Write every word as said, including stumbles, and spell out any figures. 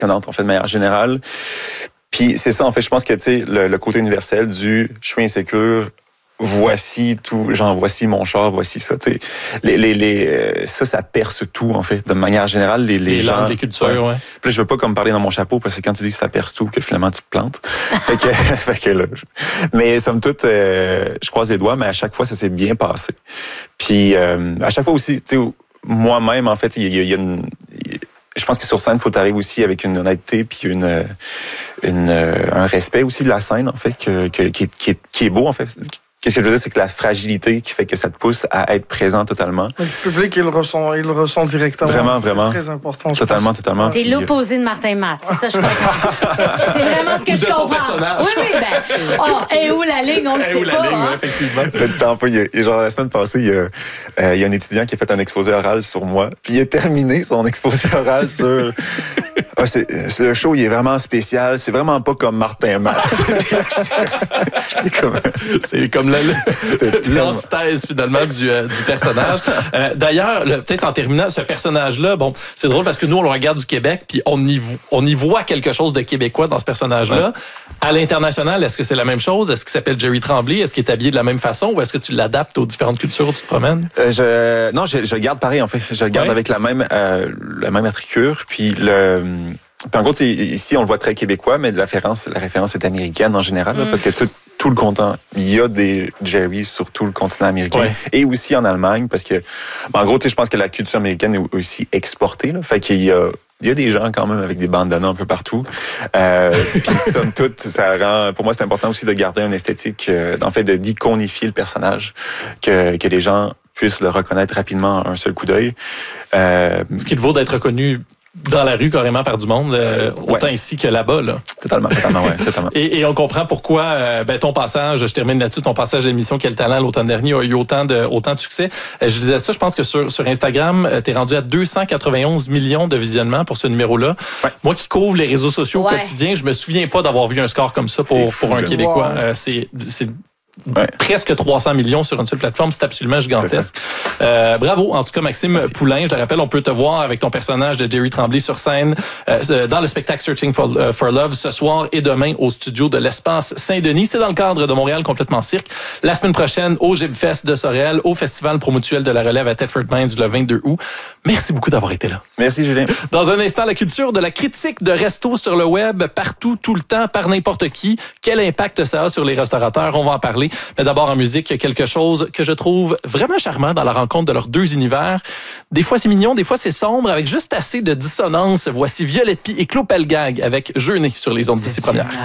impressionnante, en fait, de manière générale. Puis c'est ça, en fait, je pense que, tu sais, le, le côté universel du « je suis insécure », voici tout, genre, voici mon char, voici ça, tu sais. Les, les, les, ça, ça perce tout, en fait, de manière générale. Les, les, les gens, langues, les cultures, ouais. ouais. Puis là, je veux pas comme parler dans mon chapeau, parce que quand tu dis que ça perce tout, que finalement, tu te plantes. fait que, fait que là, je... Mais somme toute, euh, je croise les doigts, mais à chaque fois, ça s'est bien passé. Puis, euh, à chaque fois aussi, tu sais, moi-même, en fait, il y, y, y a une... Je pense que sur scène, il faut t'arriver aussi avec une honnêteté puis une, une, un respect aussi de la scène, en fait, que, que, qui, est, qui, est, qui est beau, en fait. Qu'est-ce que je veux dire, c'est que la fragilité qui fait que ça te pousse à être présent totalement. Le public, il le ressent, il le ressent directement. Vraiment, vraiment. C'est très important. Totalement, totalement. T'es l'opposé de Martin Matt, c'est ça, je comprends. C'est vraiment ce que de je son comprends. Personnage. Oui, oui, ben, oh, et où la ligne, on le Et sait où pas. la ligne, hein? ouais, effectivement. Le temps pas, il y a, et genre la semaine passée, il y, a, euh, il y a un étudiant qui a fait un exposé oral sur moi, puis il a terminé son exposé oral sur... Ah, c'est, c'est, le show, il est vraiment spécial. C'est vraiment pas comme Martin Matt. comme... C'est comme la, l'antithèse, finalement, du, euh, du personnage. Euh, d'ailleurs, le, peut-être en terminant, ce personnage-là, bon, c'est drôle parce que nous, on le regarde du Québec, puis on y, on y voit quelque chose de québécois dans ce personnage-là. Ouais. À l'international, est-ce que c'est la même chose? Est-ce qu'il s'appelle Jerry Tremblay? Est-ce qu'il est habillé de la même façon? Ou est-ce que tu l'adaptes aux différentes cultures où tu te promènes? Euh, je, non, je, je le garde pareil, en fait. Je le garde ouais. avec la même, euh, la même attricure, puis le... Puis en gros, ici, on le voit très québécois, mais la référence, la référence est américaine en général, là, mm. parce que tout, tout le continent, il y a des Jerry sur tout le continent américain, ouais. et aussi en Allemagne, parce que, en gros, tu sais, je pense que la culture américaine est aussi exportée, là, fait qu'il y a, il y a des gens quand même avec des bandanas un peu partout. Euh, puis somme toute, ça rend, pour moi, c'est important aussi de garder une esthétique, euh, en fait, de d'iconifier le personnage, que, que les gens puissent le reconnaître rapidement à un seul coup d'œil. Euh, Ce qui te vaut d'être reconnu dans la rue, carrément, par du monde, euh, autant ouais. ici que là-bas. Là. Totalement, totalement, ouais, totalement. Et, et on comprend pourquoi euh, ben, ton passage, je termine là-dessus, ton passage à l'émission Quel talent l'automne dernier a eu autant de, autant de succès. Euh, je disais ça, je pense que sur, sur Instagram, euh, t'es rendu à deux cent quatre-vingt-onze millions de visionnements pour ce numéro-là. Ouais. Moi qui couvre les réseaux sociaux ouais. au quotidien, je me souviens pas d'avoir vu un score comme ça pour, fou, pour un Québécois. Wow. Euh, c'est... c'est Ouais. presque trois cents millions sur une seule plateforme, c'est absolument gigantesque. C'est euh, bravo, en tout cas, Maxime Merci. Poulain. Je te rappelle, on peut te voir avec ton personnage de Jerry Tremblay sur scène euh, dans le spectacle Searching for, uh, for Love ce soir et demain au studio de l'Espace Saint-Denis. C'est dans le cadre de Montréal Complètement Cirque. La semaine prochaine, au Gibfest de Sorel, au Festival Promutuel de la Relève à Thetford Mines le vingt-deux août. Merci beaucoup d'avoir été là. Merci, Julien. Dans un instant, la culture de la critique de resto sur le web, partout, tout le temps, par n'importe qui. Quel impact ça a sur les restaurateurs? On va en parler. Mais d'abord, en musique, il y a quelque chose que je trouve vraiment charmant dans la rencontre de leurs deux univers. Des fois, c'est mignon, des fois, c'est sombre, avec juste assez de dissonance. Voici Violette Pie et Claude Pelgag avec Jeûner sur les ondes d'ici première.